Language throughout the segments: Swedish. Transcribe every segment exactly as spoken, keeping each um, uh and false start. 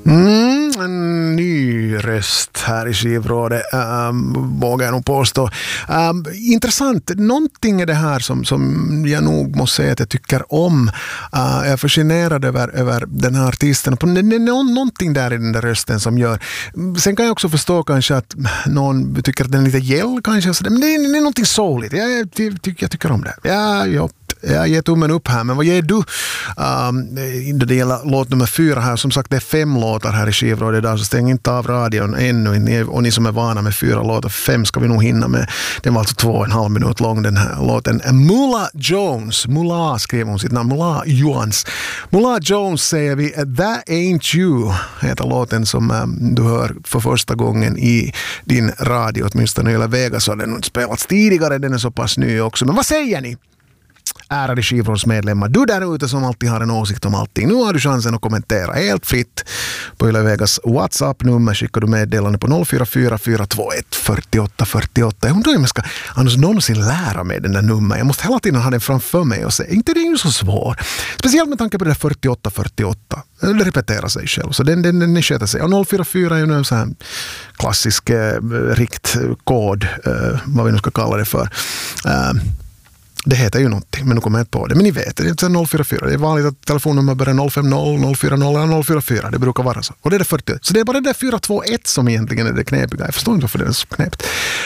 Mm, en ny röst här i skivrådet, um, vågar jag nog påstå. Um, intressant. Någonting är det här som, som jag nog måste säga att jag tycker om. Uh, jag är fascinerad över, över den här artisten. Det är någonting där i den där rösten som gör. Sen kan jag också förstå kanske att någon tycker att den är lite gäll kanske. Men det är, det är någonting souligt. Jag, jag, jag, jag tycker om det. Ja, ja. Jag ger tummen upp här, men vad ger du? Um, det gäller låt nummer fyra här. Som sagt, det är fem låtar här i skivrådet idag, så stäng inte av radion ännu. Och ni som är vana med fyra låtar, fem ska vi nog hinna med. Den var alltså två och en halv minut lång, den här låten. Mula Jones, Mula skriver hon sitt namn, Mula Jones. Mula Jones säger vi, That Ain't You heter låten som um, du hör för första gången i din radio, åtminstone i Vegas, och den har spelats tidigare, den är så pass ny också. Men vad säger ni? Ärade skivrådsmedlemmar, du där ute som alltid har en åsikt om allting. Nu har du chansen att kommentera helt fritt på Yle Vegas WhatsApp-nummer. Skickar du meddelande på noll fyra fyra fyra två ett fyra åtta fyra åtta. Jag undrar om jag ska annars någonsin lära mig den där nummer. Jag måste hela tiden ha den framför mig och säga, inte det är ju så svår. Speciellt med tanke på det där fyrtioåtta fyrtioåtta. Det repeterar sig själv. Så den, den, den sköter sig. Och noll fyra fyra är ju en sån här klassisk eh, riktkod, eh, vad vi nu ska kalla det för. Eh, Det heter ju någonting, men nu kommer jag inte på det. Men ni vet, det är inte noll fyra fyra. Det är vanligt att telefonnummer börjar noll fem noll, noll fyra noll eller noll fyra fyra. Det brukar vara så. Och det är det fyrtio. Så det är bara det fyra två ett som egentligen är det knepiga. Jag förstår inte varför det är så knäppt.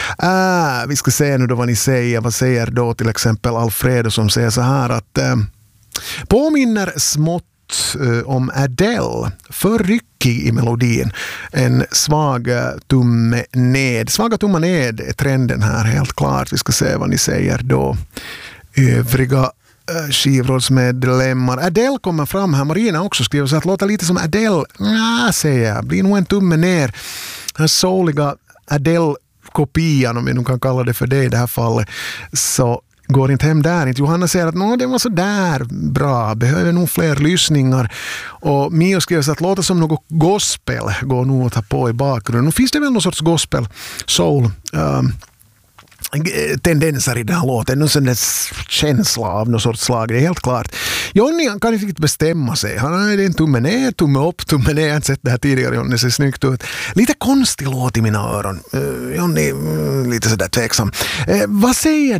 Ah, vi ska se nu då vad ni säger. Vad säger då till exempel Alfredo som säger så här att eh, påminner smått om Adele, för ryckig i melodin, en svag tumme ned, svaga tumma ned är trenden här helt klart. Vi ska se vad ni säger då, övriga skivrådsmedlemmar. Adele kommer fram här, Marina också skriver så att låter lite som Adele, ja, säger jag, blir nog en tumme ner, den souliga Adele-kopian, om vi nu kan kalla det för det i det här fallet, så går inte hem där. Inte Johanna säger att nå, det var så där bra, behöver nog fler lyssningar. Och Mio skriver så att låter som något gospel går nog att ta på i bakgrunden. Nu finns det väl någon sorts gospel, soul, um, tendenser i den här låten, någon sån där känsla av något sorts slag, det är helt klart. Jonny kan inte riktigt bestämma sig. Han har en tumme ner, tumme upp, tumme ner. Jag har inte sett det här tidigare, Jonny ser snyggt ut. Lite konstig låt i mina öron. Uh, Jonny, uh, lite sådär tveksam. Uh, vad säger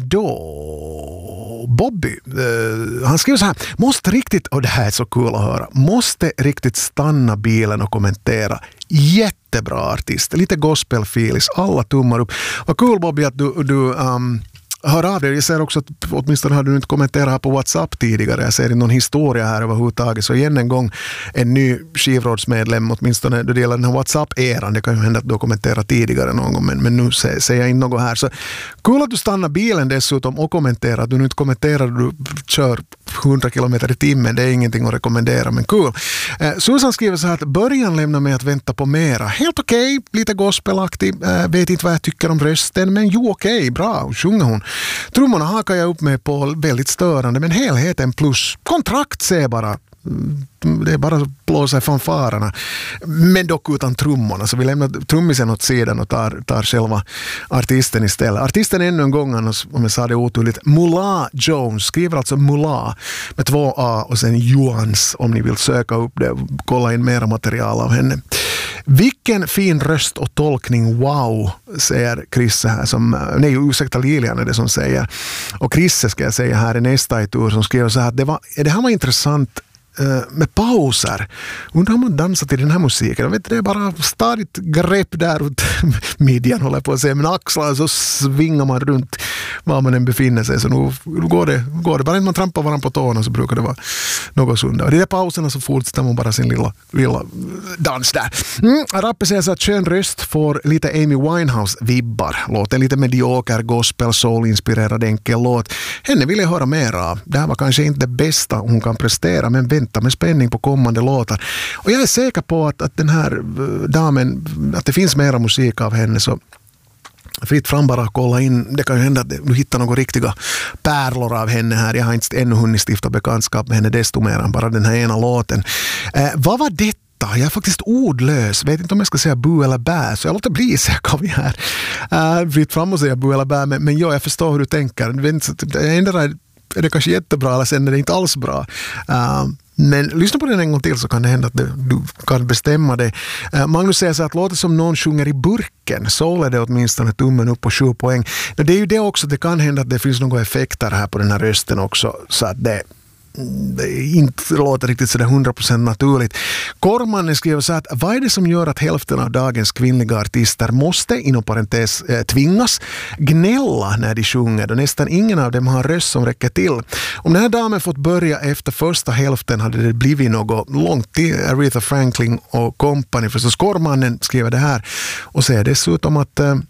då Bobby? Uh, han skriver så här, måste riktigt, och det här är så kul att höra, måste riktigt stanna bilen och kommentera. Jättebra artist, lite gospelfilis, alla tummar upp. Vad kul Bobby att du, du um, hör av dig. Jag ser också att åtminstone har du inte kommenterat här på WhatsApp tidigare. Jag ser inte någon historia här överhuvudtaget. Så igen en gång en ny skivrådsmedlem, åtminstone då det gäller den här WhatsApp-eran. Det kan ju hända att du har kommenterat tidigare någon gång, men, men nu säger jag inte något här. Så kul att du stannar bilen dessutom och kommenterar. Du nu inte kommenterar, du kör hundra kilometer i timmen. Det är ingenting att rekommendera, men kul. Eh, Susan skriver så här att början lämnar mig att vänta på mera. Helt okej, okay, lite gospelaktig. Eh, vet inte vad jag tycker om rösten, men jo okej, okay, bra, sjunger hon. Trummorna hakar jag upp med på väldigt störande, men helheten plus kontrakt ser bara, det är bara att blåsa i fanfarerna, men dock utan trummorna, så vi lämnar trummisen åt sidan och tar, tar själva artisten istället. Artisten ännu en gång, om jag sa det otydligt, Mula Jones, skriver alltså Mula med två A och sen Jones, om ni vill söka upp det och kolla in mera material av henne. Vilken fin röst och tolkning, wow, säger Chris här som, nej ursäkta Lilian är det som säger, och Chris ska jag säga här i nästa i tur som skriver så här att det, var, det här var intressant med pauser. Undrar om man dansar till den här musiken. Jag vet, det är bara stadigt grepp där åt midjan håller på att säga, men axlar så svingar man runt var man än befinner sig, så nu går det, går det. Bara inte man trampar varandra på tårna så brukar det vara något sunda. Och i de pauserna så fortsätter man bara sin lilla, lilla dans där. Mm, Rappe säger så att skön röst får lite Amy Winehouse-vibbar. Låter lite medioker, gospel, soul-inspirerad enkel låt. Henne vill jag höra mer av. Det här var kanske inte det bästa hon kan prestera, men vänta med spänning på kommande låtar. Och jag är säker på att, att den här damen, att det finns mera musik av henne, så fritt fram bara kolla in. Det kan ju hända att du hittar några riktiga pärlor av henne här. Jag har inte ännu hunnit stifta bekantskap med henne desto mer än bara den här ena låten. Eh, vad var det? Jag är faktiskt ordlös. Vet inte om jag ska säga bu eller bä, så jag låter bli så jag kommer här. Uh, fritt fram och säga bu eller bä, men, men ja, jag förstår hur du tänker. Det är, är det kanske jättebra eller sen är det inte alls bra. Uh, Men lyssna på den en gång till så kan det hända att du, du kan bestämma dig. Uh, Magnus säger så att låter som någon sjunger i burken. Så är det åtminstone tummen upp på sju poäng. Men det är ju det också, det kan hända att det finns några effekter här på den här rösten också. Så att det det inte låter riktigt sådär hundra procent naturligt. Kormannen skriver så att vad är det som gör att hälften av dagens kvinnliga artister måste, inom parentes, eh, tvingas gnälla när de sjunger och nästan ingen av dem har röst som räcker till. Om den här damen fått börja efter första hälften hade det blivit något långt till Aretha Franklin och company. Förstås Kormannen skriver det här och säger dessutom att eh,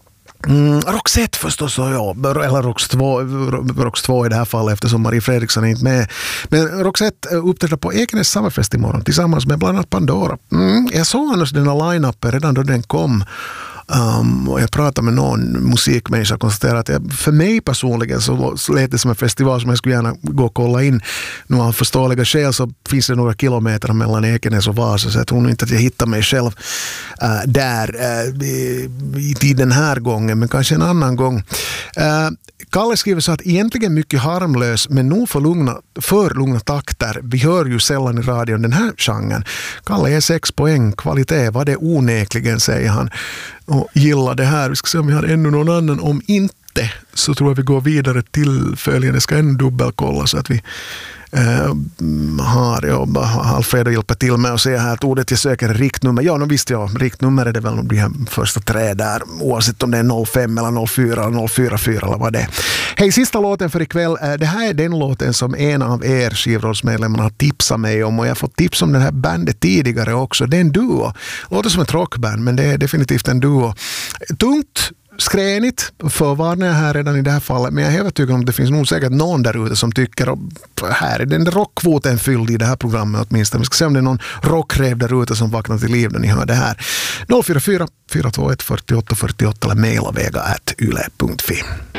Mm, Roxette förstås, ja, eller Rox två, Rox två i det här fallet eftersom Marie Fredriksson är inte med. Men Roxette uppträdde på Ekenäs Summerfest imorgon tillsammans med bland annat Pandora. Mm, jag såg annars den här line-upen redan då den kom. Um, och jag pratade med någon musikmänniska och konstaterade att jag, för mig personligen så, så lät det som en festival som jag skulle gärna gå och kolla in. Nu av förståeliga skäl så finns det några kilometer mellan Ekenäs och Vasa så jag tror nog inte att jag hittar mig själv uh, där uh, i, i den här gången, men kanske en annan gång. Uh, Kalle skriver så att egentligen mycket harmlös men nog för lugna, för lugna takter. Vi hör ju sällan i radion den här genren. Kalle är sex poäng, kvalitet var det onekligen, säger han. Och gillar det här. Vi ska se om vi har ännu någon annan. Om inte så tror jag vi går vidare till följande. Jag ska ännu dubbelkolla så att vi eh, har, ja, Alfredo hjälper till med att säga här att ordet jag söker är riktnummer. Ja, nu visste jag. Riktnummer är det väl de här första tre där. Oavsett om det är noll fem eller noll fyra eller noll fyra fyra eller vad det är. Hej, sista låten för ikväll. Det här är den låten som en av er skivrådsmedlemmarna har tipsat mig om. Och jag har fått tips om den här bandet tidigare också. Det är en duo. Låter som ett rockband, men det är definitivt en duo. Tungt, skränigt, förvarnar jag här redan i det här fallet, men jag är övertygad om att det finns nog säkert någon där ute som tycker att här är den rockkvoten fylld i det här programmet åtminstone. Vi ska se om det är någon rockrev där ute som vaknar till liv när ni hör det här. noll fyra fyra, fyra två ett, fyra åtta fyra åtta eller mejla vega at yle punkt fi.